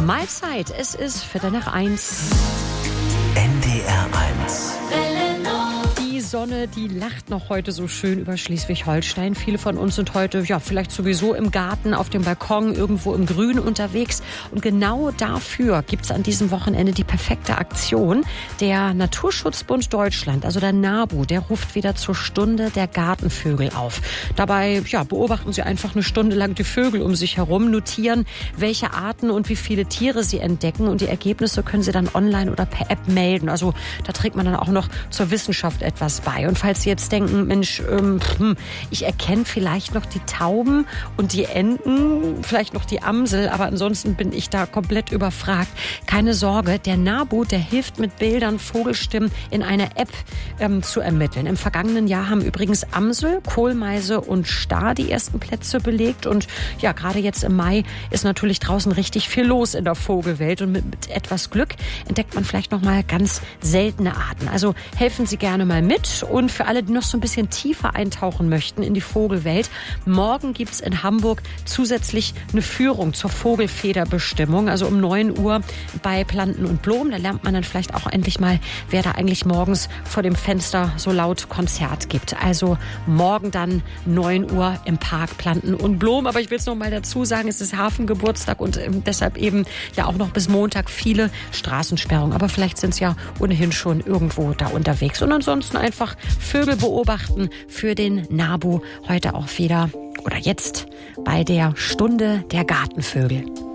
Mahlzeit, es ist 1:15. NDR 1. Die Sonne, die lacht noch heute so schön über Schleswig-Holstein. Viele von uns sind heute vielleicht sowieso im Garten, auf dem Balkon, irgendwo im Grün unterwegs. Und genau dafür gibt es an diesem Wochenende die perfekte Aktion. Der Naturschutzbund Deutschland, also der NABU, der ruft wieder zur Stunde der Gartenvögel auf. Dabei beobachten sie einfach eine Stunde lang die Vögel um sich herum, notieren, welche Arten und wie viele Tiere sie entdecken. Und die Ergebnisse können sie dann online oder per App melden. Also da trägt man dann auch noch zur Wissenschaft etwas bei. Und falls Sie jetzt denken, Mensch, ich erkenne vielleicht noch die Tauben und die Enten, vielleicht noch die Amsel, aber ansonsten bin ich da komplett überfragt. Keine Sorge, der NABU, der hilft mit Bildern, Vogelstimmen in einer App zu ermitteln. Im vergangenen Jahr haben übrigens Amsel, Kohlmeise und Star die ersten Plätze belegt. Und ja, gerade jetzt im Mai ist natürlich draußen richtig viel los in der Vogelwelt. Und mit etwas Glück entdeckt man vielleicht noch mal ganz seltene Arten. Also helfen Sie gerne mal mit. Und für alle, die noch so ein bisschen tiefer eintauchen möchten in die Vogelwelt, morgen gibt es in Hamburg zusätzlich eine Führung zur Vogelfederbestimmung, also um 9 Uhr bei Planten und Blumen. Da lernt man dann vielleicht auch endlich mal, wer da eigentlich morgens vor dem Fenster so laut Konzert gibt. Also morgen dann 9 Uhr im Park Planten und Blumen. Aber ich will es noch mal dazu sagen, es ist Hafengeburtstag und deshalb eben auch noch bis Montag viele Straßensperrungen. Aber vielleicht sind es ja ohnehin schon irgendwo da unterwegs. Und ansonsten einfach Vögel beobachten für den NABU heute auch wieder oder jetzt bei der Stunde der Gartenvögel.